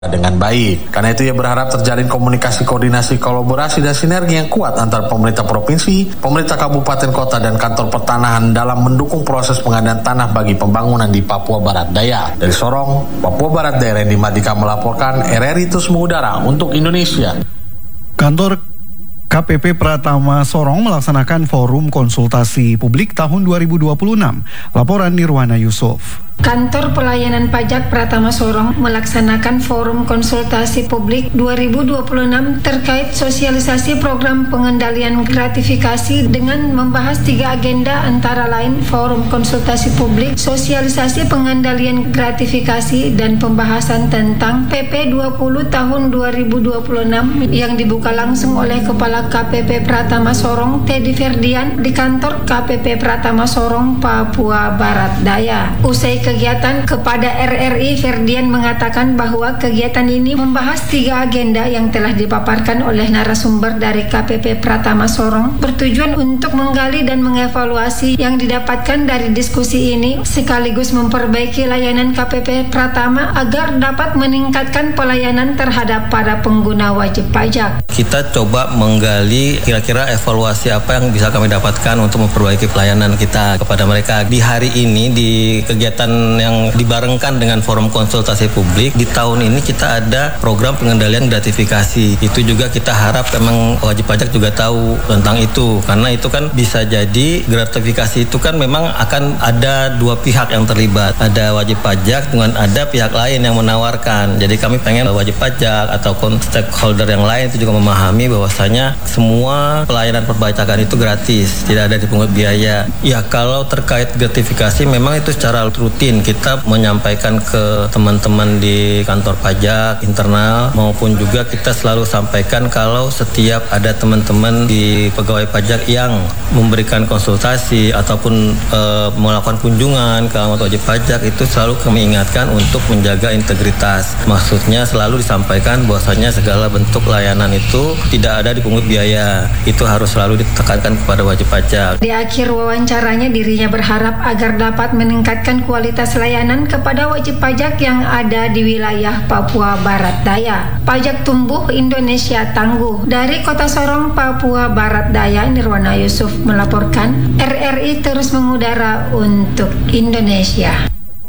dengan baik. Karena itu ia berharap terjalin komunikasi, koordinasi, kolaborasi, dan sinergi yang kuat antara pemerintah provinsi, pemerintah kabupaten kota, dan kantor pertanahan dalam mendukung proses pengadaan tanah bagi pembangunan di Papua Barat Daya. Dari Sorong, Papua Barat Daya, Randy Madika melaporkan RRI Terus Mengudara untuk Indonesia. Kantor KPP Pratama Sorong melaksanakan forum konsultasi publik tahun 2026. Laporan Nirwana Yusuf. Kantor Pelayanan Pajak Pratama Sorong melaksanakan forum konsultasi publik 2026 terkait sosialisasi program pengendalian gratifikasi dengan membahas 3 agenda antara lain forum konsultasi publik, sosialisasi pengendalian gratifikasi, dan pembahasan tentang PP 20 tahun 2026 yang dibuka langsung oleh Kepala KPP Pratama Sorong Teddy Ferdian di kantor KPP Pratama Sorong, Papua Barat Daya. Usai kegiatan, kepada RRI Ferdian mengatakan bahwa kegiatan ini membahas 3 agenda yang telah dipaparkan oleh narasumber dari KPP Pratama Sorong, bertujuan untuk menggali dan mengevaluasi yang didapatkan dari diskusi ini sekaligus memperbaiki layanan KPP Pratama agar dapat meningkatkan pelayanan terhadap para pengguna wajib pajak. Kita coba menggali kira-kira evaluasi apa yang bisa kami dapatkan untuk memperbaiki pelayanan kita kepada mereka. Di hari ini, di kegiatan yang dibarengkan dengan forum konsultasi publik, di tahun ini kita ada program pengendalian gratifikasi. Itu juga kita harap memang wajib pajak juga tahu tentang itu, karena itu kan bisa jadi gratifikasi itu kan memang akan ada 2 pihak yang terlibat, ada wajib pajak dengan ada pihak lain yang menawarkan. Jadi kami pengen wajib pajak atau stakeholder yang lain itu juga memahami bahwasanya semua pelayanan perpajakan itu gratis, tidak ada dipungut biaya. Ya, kalau terkait gratifikasi memang itu secara rutin kita menyampaikan ke teman-teman di kantor pajak internal, maupun juga kita selalu sampaikan kalau setiap ada teman-teman di pegawai pajak yang memberikan konsultasi ataupun melakukan kunjungan ke alamat wajib pajak, itu selalu kami ingatkan untuk menjaga integritas. Maksudnya selalu disampaikan bahwasanya segala bentuk layanan itu tidak ada dipungut biaya. Itu harus selalu ditekankan kepada wajib pajak. Di akhir wawancaranya, dirinya berharap agar dapat meningkatkan kualitas layanan kepada wajib pajak yang ada di wilayah Papua Barat Daya. Pajak tumbuh, Indonesia tangguh. Dari Kota Sorong, Papua Barat Daya, Nirwana Yusuf melaporkan. RRI Terus Mengudara untuk Indonesia.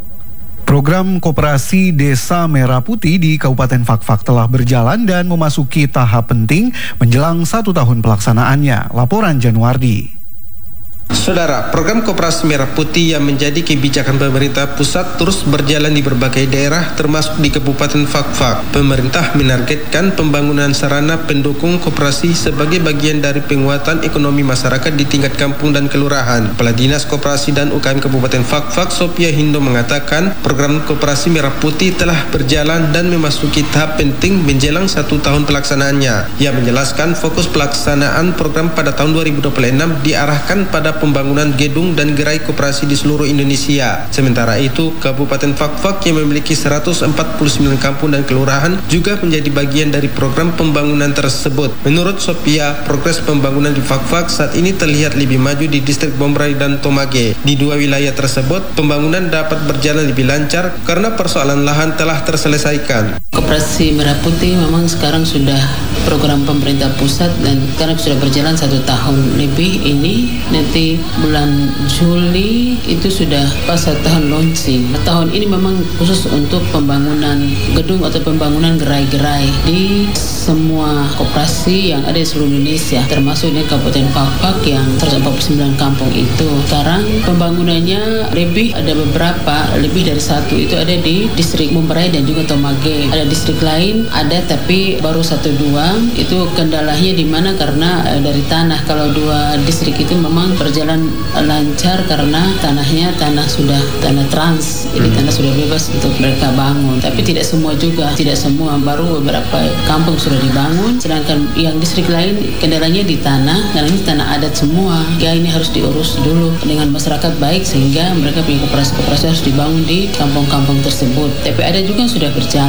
Program Koperasi Desa Merah Putih di Kabupaten Fakfak telah berjalan dan memasuki tahap penting menjelang 1 tahun pelaksanaannya. Laporan Januardi. Saudara, program Koperasi Merah Putih yang menjadi kebijakan pemerintah pusat terus berjalan di berbagai daerah termasuk di Kabupaten Fakfak. Pemerintah menargetkan pembangunan sarana pendukung koperasi sebagai bagian dari penguatan ekonomi masyarakat di tingkat kampung dan kelurahan. Kepala Dinas Koperasi dan UKM Kabupaten Fakfak, Sophia Hindo, mengatakan program Koperasi Merah Putih telah berjalan dan memasuki tahap penting menjelang 1 tahun pelaksanaannya. Ia menjelaskan fokus pelaksanaan program pada tahun 2026 diarahkan pada pembangunan gedung dan gerai koperasi di seluruh Indonesia. Sementara itu, Kabupaten Fakfak yang memiliki 149 kampung dan kelurahan juga menjadi bagian dari program pembangunan tersebut. Menurut Sophia, progres pembangunan di Fakfak saat ini terlihat lebih maju di distrik Bombray dan Tomage. Di 2 wilayah tersebut, pembangunan dapat berjalan lebih lancar karena persoalan lahan telah terselesaikan. Koperasi Merah Putih memang sekarang sudah program pemerintah pusat dan sekarang sudah berjalan 1 tahun lebih ini. Nanti bulan Juli itu sudah pas 1 tahun launching. Tahun ini memang khusus untuk pembangunan gedung atau pembangunan gerai-gerai di semua koperasi yang ada di seluruh Indonesia, termasuk di Kabupaten Fakfak yang 149 kampung itu. Sekarang pembangunannya ada beberapa, lebih dari 1 itu ada di distrik Bombray dan juga Tomage. Ada distrik lain ada tapi baru 1-2. Itu kendalanya di mana karena dari tanah. Kalau 2 distrik itu memang berjalan lancar karena tanahnya sudah tanah trans, jadi tanah sudah bebas untuk mereka bangun. Tapi tidak semua juga, tidak semua, baru beberapa kampung sudah dibangun. Sedangkan yang distrik lain kendalanya di tanah, karena ini tanah adat semua. Ya, ini harus diurus dulu dengan masyarakat baik sehingga mereka punya koperasi harus dibangun di kampung-kampung tersebut. Tapi ada juga yang sudah berjalan.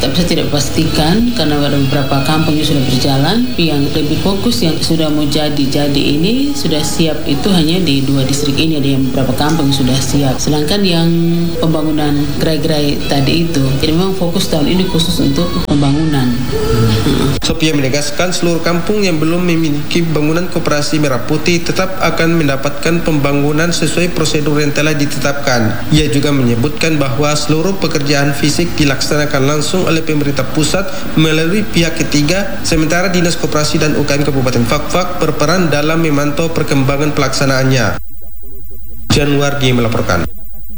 tapi saya tidak pastikan karena ada beberapa kampung yang sudah berjalan. Yang lebih fokus yang sudah mau jadi ini sudah siap itu hanya di 2 distrik ini, ada yang beberapa kampung yang sudah siap. Sedangkan yang pembangunan gerai-gerai tadi itu, jadi memang fokus tahun ini khusus untuk pembangunan. Sophia menegaskan seluruh kampung yang belum memiliki bangunan koperasi Merah Putih tetap akan mendapatkan pembangunan sesuai prosedur yang telah ditetapkan. Ia juga menyebutkan bahwa seluruh pekerjaan fisik dilaksanakan langsung oleh pemerintah pusat melalui pihak ketiga, sementara Dinas Koperasi dan UKM Kabupaten Fak-Fak berperan dalam memantau perkembangan pelaksanaannya. Januardi melaporkan.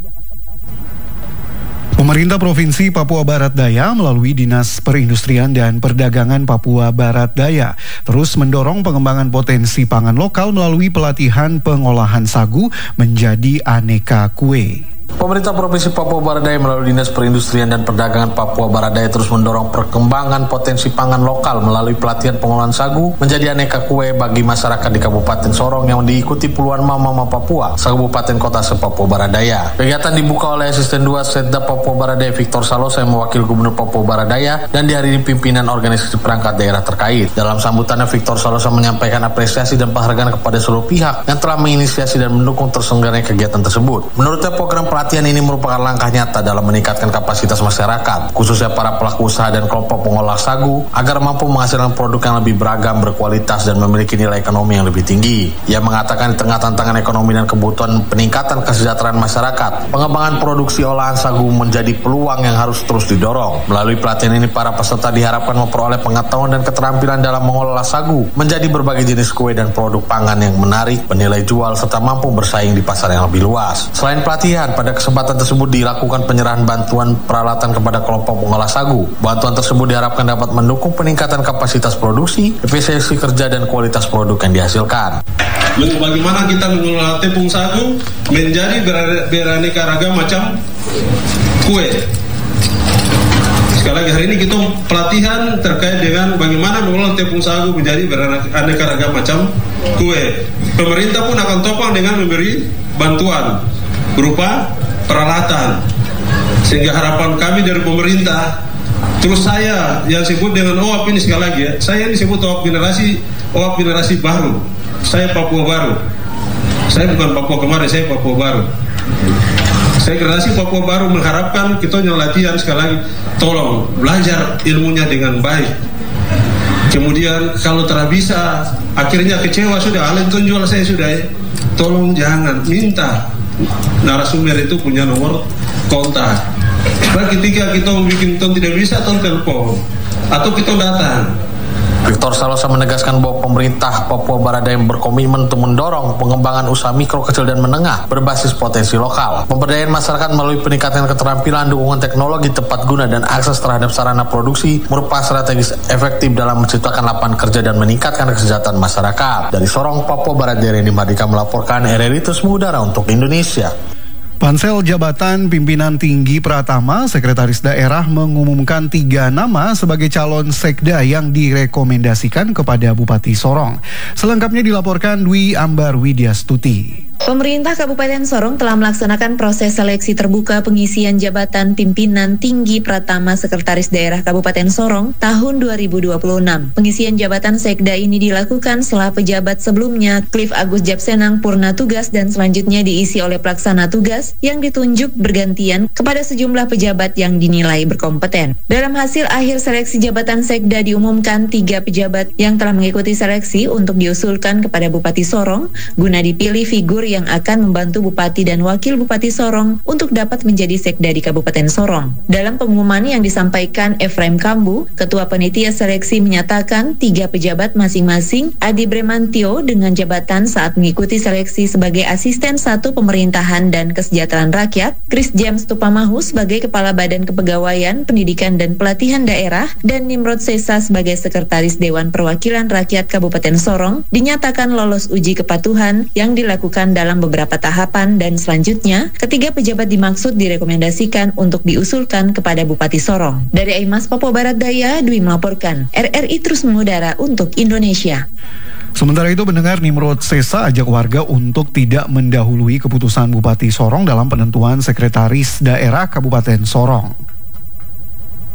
Pemerintah Provinsi Papua Barat Daya melalui Dinas Perindustrian dan Perdagangan Papua Barat Daya terus mendorong pengembangan potensi pangan lokal melalui pelatihan pengolahan sagu menjadi aneka kue. Pemerintah Provinsi Papua Barat Daya melalui Dinas Perindustrian dan Perdagangan Papua Barat Daya terus mendorong perkembangan potensi pangan lokal melalui pelatihan pengolahan sagu menjadi aneka kue bagi masyarakat di Kabupaten Sorong yang diikuti puluhan mama Papua se-Kabupaten Kota se-Papua Barat Daya. Kegiatan dibuka oleh Asisten 2 Setda Papua Barat Daya Victor Salosa yang mewakili Gubernur Papua Barat Daya dan dihadiri pimpinan organisasi perangkat daerah terkait. Dalam sambutannya, Victor Salosa menyampaikan apresiasi dan penghargaan kepada seluruh pihak yang telah menginisiasi dan mendukung terselenggaranya kegiatan tersebut. Menurutnya, program pelatihan ini merupakan langkah nyata dalam meningkatkan kapasitas masyarakat, khususnya para pelaku usaha dan kelompok pengolah sagu, agar mampu menghasilkan produk yang lebih beragam, berkualitas, dan memiliki nilai ekonomi yang lebih tinggi. Ia mengatakan di tengah tantangan ekonomi dan kebutuhan peningkatan kesejahteraan masyarakat, pengembangan produksi olahan sagu menjadi peluang yang harus terus didorong. Melalui pelatihan ini, para peserta diharapkan memperoleh pengetahuan dan keterampilan dalam mengolah sagu menjadi berbagai jenis kue dan produk pangan yang menarik, bernilai jual, serta mampu bersaing di pasar yang lebih luas. Selain pelatihan, pada kesempatan tersebut dilakukan penyerahan bantuan peralatan kepada kelompok pengolah sagu. Bantuan tersebut diharapkan dapat mendukung peningkatan kapasitas produksi, efisiensi kerja, dan kualitas produk yang dihasilkan. Bagaimana kita mengolah tepung sagu menjadi beraneka ragam macam kue. Sekali lagi, hari ini kita pelatihan terkait dengan bagaimana mengolah tepung sagu menjadi beraneka ragam macam kue. Pemerintah pun akan topang dengan memberi bantuan berupa peralatan, sehingga harapan kami dari pemerintah. Terus saya yang disebut dengan OAP ini, sekali lagi ya, saya disebut OAP generasi baru. Saya Papua baru. Saya bukan Papua kemarin, saya Papua baru. Saya generasi Papua baru mengharapkan kita yang latihan, sekali lagi tolong belajar ilmunya dengan baik. Kemudian kalau tidak bisa, akhirnya kecewa sudah, Alenton jual saya sudah ya. Tolong jangan minta narasumber itu punya nomor kontak. Karena ketika kita bikin ton tidak bisa, ton telepon atau kita datang. Victor Salosa menegaskan bahwa pemerintah Papua Barat Daya berkomitmen untuk mendorong pengembangan usaha mikro, kecil, dan menengah berbasis potensi lokal. Pemberdayaan masyarakat melalui peningkatan keterampilan, dukungan teknologi tepat guna, dan akses terhadap sarana produksi merupakan strategis efektif dalam menciptakan lapangan kerja dan meningkatkan kesejahteraan masyarakat. Dari Sorong, Papua Barat Daya, Reni Mardika melaporkan, RRI Terus Mengudara untuk Indonesia. Pansel Jabatan Pimpinan Tinggi Pratama, Sekretaris Daerah mengumumkan 3 nama sebagai calon sekda yang direkomendasikan kepada Bupati Sorong. Selengkapnya dilaporkan Dwi Ambar Widyastuti. Pemerintah Kabupaten Sorong telah melaksanakan proses seleksi terbuka pengisian jabatan pimpinan tinggi Pratama Sekretaris Daerah Kabupaten Sorong tahun 2026. Pengisian jabatan sekda ini dilakukan setelah pejabat sebelumnya Cliff Agus Japsenang purna tugas dan selanjutnya diisi oleh pelaksana tugas yang ditunjuk bergantian kepada sejumlah pejabat yang dinilai berkompeten. Dalam hasil akhir seleksi jabatan sekda diumumkan 3 pejabat yang telah mengikuti seleksi untuk diusulkan kepada Bupati Sorong guna dipilih figur yang akan membantu Bupati dan Wakil Bupati Sorong untuk dapat menjadi sekda di Kabupaten Sorong. Dalam pengumuman yang disampaikan Efraim Kambu, Ketua Panitia Seleksi menyatakan 3 pejabat masing-masing Adi Bremantio dengan jabatan saat mengikuti seleksi sebagai Asisten 1 Pemerintahan dan Kesejahteraan Rakyat, Chris James Tupamahu sebagai Kepala Badan Kepegawaian, Pendidikan dan Pelatihan Daerah, dan Nimrod Sesa sebagai Sekretaris Dewan Perwakilan Rakyat Kabupaten Sorong dinyatakan lolos uji kepatuhan yang dilakukan dalam beberapa tahapan, dan selanjutnya ketiga pejabat dimaksud direkomendasikan untuk diusulkan kepada Bupati Sorong. Dari Aimas Papua Barat Daya, Dwi melaporkan. RRI Terus Mengudara untuk Indonesia. Sementara itu, pendengar, Nimrod Sesa ajak warga untuk tidak mendahului keputusan Bupati Sorong dalam penentuan Sekretaris Daerah Kabupaten Sorong.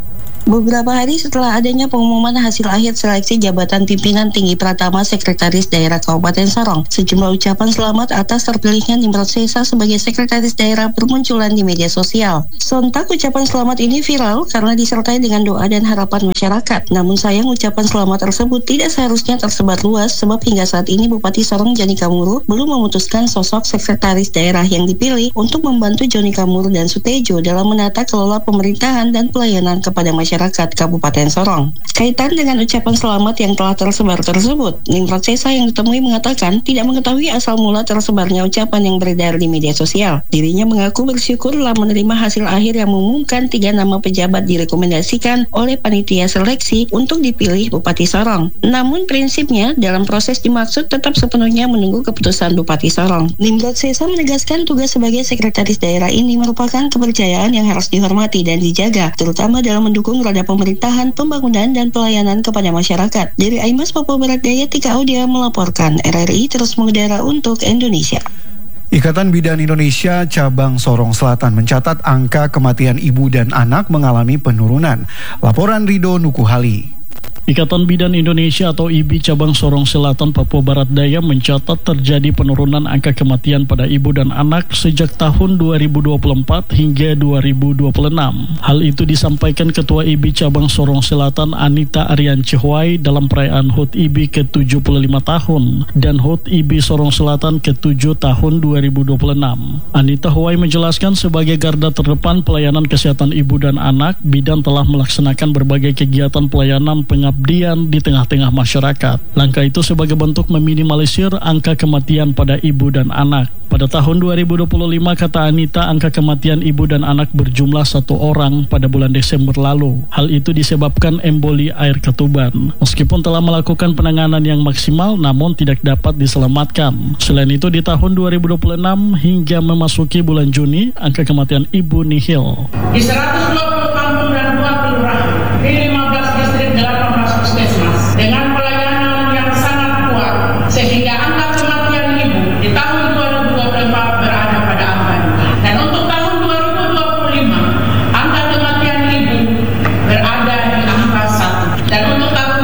Beberapa hari setelah adanya pengumuman hasil akhir seleksi jabatan pimpinan tinggi Pratama Sekretaris Daerah Kabupaten Sorong, sejumlah ucapan selamat atas terpilihnya Nimrod Sesa sebagai Sekretaris Daerah bermunculan di media sosial. Sontak ucapan selamat ini viral karena disertai dengan doa dan harapan masyarakat. Namun sayang ucapan selamat tersebut tidak seharusnya tersebar luas sebab hingga saat ini Bupati Sorong Joni Kamuru belum memutuskan sosok Sekretaris Daerah yang dipilih untuk membantu Joni Kamuru dan Sutejo dalam menata kelola pemerintahan dan pelayanan kepada masyarakat Kabupaten Sorong. Kaitan dengan ucapan selamat yang telah tersebar tersebut, Nimrod Sesa yang ditemui mengatakan tidak mengetahui asal mula tersebarnya ucapan yang beredar di media sosial. Dirinya mengaku bersyukur telah menerima hasil akhir yang mengumumkan 3 nama pejabat direkomendasikan oleh panitia seleksi untuk dipilih Bupati Sorong. Namun prinsipnya dalam proses dimaksud tetap sepenuhnya menunggu keputusan Bupati Sorong. Nimrod Sesa menegaskan tugas sebagai Sekretaris Daerah ini merupakan kepercayaan yang harus dihormati dan dijaga, terutama dalam mendukung roda pemerintahan, pembangunan, dan pelayanan kepada masyarakat. Dari Aimas, Papua Barat Daya, Tika Audia melaporkan. RRI terus mengudara untuk Indonesia. Ikatan Bidan Indonesia Cabang Sorong Selatan mencatat angka kematian ibu dan anak mengalami penurunan. Laporan Rido Nukuhali. Ikatan Bidan Indonesia atau IBI Cabang Sorong Selatan Papua Barat Daya mencatat terjadi penurunan angka kematian pada ibu dan anak sejak tahun 2024 hingga 2026. Hal itu disampaikan Ketua IBI Cabang Sorong Selatan Anita Aryan Cihwai dalam perayaan HUT IBI ke-75 tahun dan HUT IBI Sorong Selatan ke-7 tahun 2026. Anita Huai menjelaskan sebagai garda terdepan pelayanan kesehatan ibu dan anak, Bidan telah melaksanakan berbagai kegiatan pelayanan pengabdian di tengah-tengah masyarakat. Langkah itu sebagai bentuk meminimalisir angka kematian pada ibu dan anak. Pada tahun 2025, kata Anita, angka kematian ibu dan anak berjumlah 1 orang pada bulan Desember lalu. Hal itu disebabkan emboli air ketuban. Meskipun telah melakukan penanganan yang maksimal, namun tidak dapat diselamatkan. Selain itu, di tahun 2026 hingga memasuki bulan Juni, angka kematian ibu nihil. Di 120 kampung dan 2 kelurahan, di 15 distrik 18 puskesmas, dengan pelayanan yang sangat kuat, sehingga angka kematian ibu di tahun 2024 berada pada angka 2. Dan untuk tahun 2025, angka kematian ibu berada di angka 1. Dan untuk tahun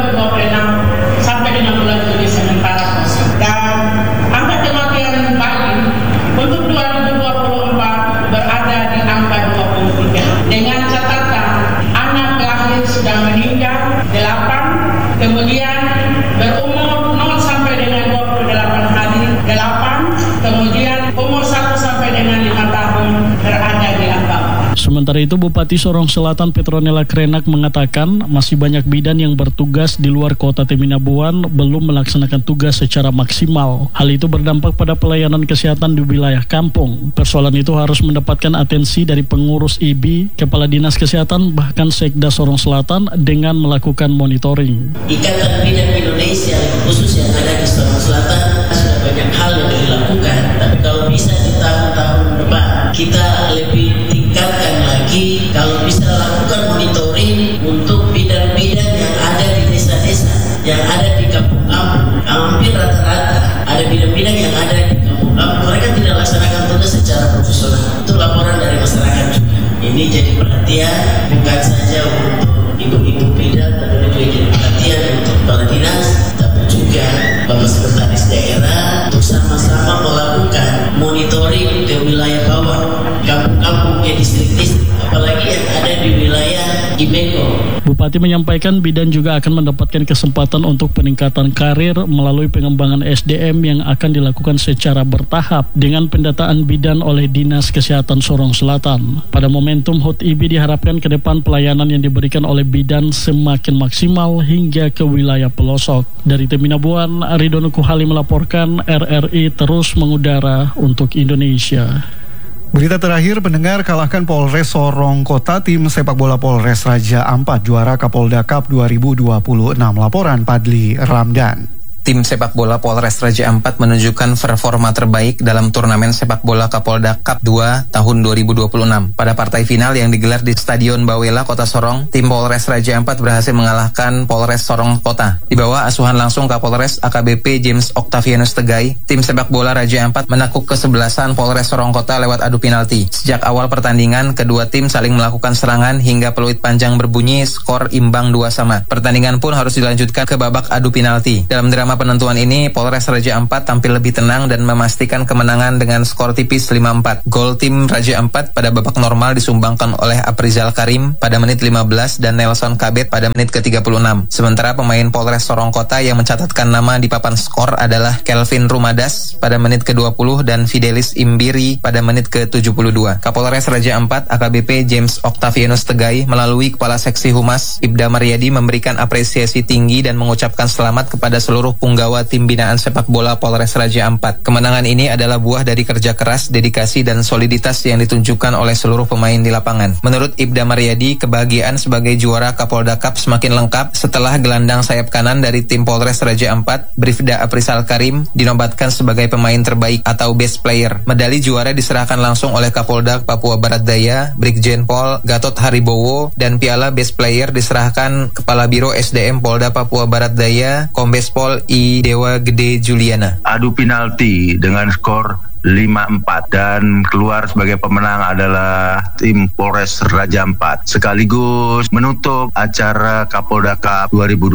2026 sampai dengan bulan Juli sementara kosong. Dan angka kematian bayi untuk 2024 berada di angka 23. Dengan catatan anak lahir sudah meninggal 8, kemudian berumur 0 sampai dengan 28 hari 8, kemudian umur 1 sampai dengan 5 tahun berada di angka 4. Sementara itu, Bupati Sorong Selatan Petronella Krenak mengatakan masih banyak bidan yang bertugas di luar kota Teminabuan belum melaksanakan tugas secara maksimal. Hal itu berdampak pada pelayanan kesehatan di wilayah kampung. Persoalan itu harus mendapatkan atensi dari pengurus IBI, Kepala Dinas Kesehatan, bahkan Sekda Sorong Selatan dengan melakukan monitoring. Ikatan Bidan Indonesia khusus yang ada di Sorong Selatan sudah banyak hal yang dilakukan, tapi kalau bisa di tahun-tahun depan kita lebih tingkatkan lagi, kalau bisa lakukan monitoring untuk bidan-bidan yang ada di desa-desa, yang ada di kampung-kampung. Hampir rata-rata ada bidan-bidan yang ada di kampung-kampung, mereka tidak laksanakan tugas secara profesional. Itu laporan dari masyarakat juga. Ini jadi perhatian bukan saja untuk ibu-ibu bidan, tapi juga jadi perhatian untuk kepala dinas, tapi juga Bapak Sekretaris Daerah untuk sama-sama melakukan monitoring ke wilayah bawah, kampung-kampung ke distrik-distrik, apalagi yang ada di wilayah Ibeko. Bupati menyampaikan bidan juga akan mendapatkan kesempatan untuk peningkatan karir melalui pengembangan SDM yang akan dilakukan secara bertahap dengan pendataan bidan oleh Dinas Kesehatan Sorong Selatan. Pada momentum HUT IBI diharapkan ke depan pelayanan yang diberikan oleh bidan semakin maksimal hingga ke wilayah pelosok. Dari Teminabuan, Rido Nukuhali melaporkan. RRI terus mengudara untuk Indonesia. Berita terakhir, pendengar, kalahkan Polres Sorong Kota tim sepak bola Polres Raja Ampat juara Kapolda Cup 2026. Laporan Padli Ramdan. tim sepak bola Polres Raja Ampat menunjukkan performa terbaik dalam turnamen sepak bola Kapolda Cup 2 tahun 2026. Pada partai final yang digelar di Stadion Bawela, Kota Sorong, tim Polres Raja Ampat berhasil mengalahkan Polres Sorong Kota. Di bawah asuhan langsung Kapolres AKBP James Octavianus Tegai, tim sepak bola Raja Ampat menakuk kesebelasan Polres Sorong Kota lewat adu penalti. Sejak awal pertandingan, kedua tim saling melakukan serangan hingga peluit panjang berbunyi, skor imbang 2-2. Pertandingan pun harus dilanjutkan ke babak adu penalti. Dalam drama penentuan ini, Polres Raja Ampat tampil lebih tenang dan memastikan kemenangan dengan skor tipis 5-4. Gol tim Raja Ampat pada babak normal disumbangkan oleh Aprizal Karim pada menit 15 dan Nelson Kabet pada menit ke-36. Sementara pemain Polres Sorong Kota yang mencatatkan nama di papan skor adalah Kelvin Rumadas pada menit ke-20 dan Fidelis Imbiri pada menit ke-72. Kapolres Raja Ampat AKBP James Octavianus Tegai melalui Kepala Seksi Humas Ibda Maryadi memberikan apresiasi tinggi dan mengucapkan selamat kepada seluruh punggawa tim binaan sepak bola Polres Raja Ampat. Kemenangan ini adalah buah dari kerja keras, dedikasi, dan soliditas yang ditunjukkan oleh seluruh pemain di lapangan. Menurut Ibda Maryadi, kebahagiaan sebagai juara Kapolda Cup semakin lengkap setelah gelandang sayap kanan dari tim Polres Raja Ampat, Bribda Aprizal Karim, dinobatkan sebagai pemain terbaik atau best player. Medali juara diserahkan langsung oleh Kapolda Papua Barat Daya, Brigjen Pol Gatot Haribowo, dan piala best player diserahkan Kepala Biro SDM Polda Papua Barat Daya, Kombes Pol I Dewa Gede Juliana. Adu penalti dengan skor 5-4 dan keluar sebagai pemenang adalah tim Polres Raja Ampat, sekaligus menutup acara Kapolda Cup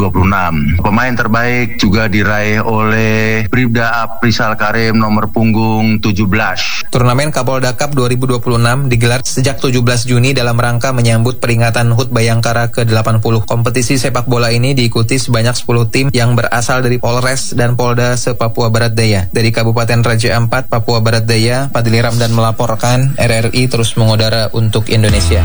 2026. Pemain terbaik juga diraih oleh Bribda Aprizal Karim nomor punggung 17. Turnamen Kapolda Cup 2026 digelar sejak 17 Juni dalam rangka menyambut peringatan HUT Bayangkara ke-80. Kompetisi sepak bola ini diikuti sebanyak 10 tim yang berasal dari Polres dan Polda se-Papua Barat Daya. Dari Kabupaten Raja Ampat, Papua Barat Daya, Fadli Ramdan melaporkan. RRI terus mengudara untuk Indonesia.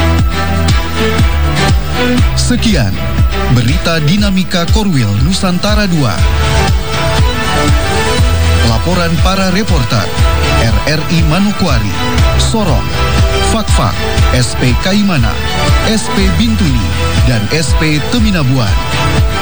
Sekian berita dinamika Korwil Nusantara 2. Laporan para reporter RRI Manokwari, Sorong, Fakfak, SP Kaimana, SP Bintuni, dan SP Teminabuan.